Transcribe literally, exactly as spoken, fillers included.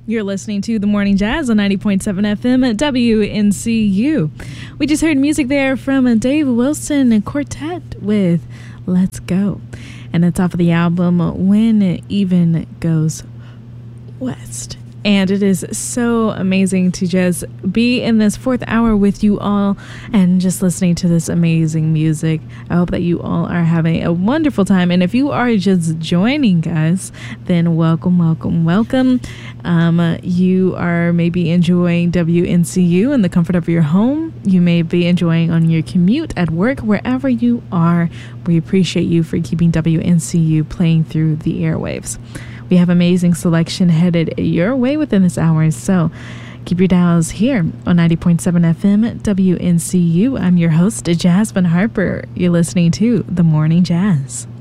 You're listening to The Morning Jazz on ninety point seven F M at W N C U. We just heard music there from Dave Wilson Quartet with Let's Go. And it's off of the album When It Even Goes West. And it is so amazing to just be in this fourth hour with you all and just listening to this amazing music. I hope that you all are having a wonderful time. And if you are just joining us, then welcome, welcome, welcome. Um, you are maybe enjoying W N C U in the comfort of your home. You may be enjoying on your commute at work, wherever you are. We appreciate you for keeping W N C U playing through the airwaves. We have amazing selection headed your way within this hour, so keep your dials here on ninety point seven F M W N C U. I'm your host, Jasmine Harper. You're listening to The Morning Jazz.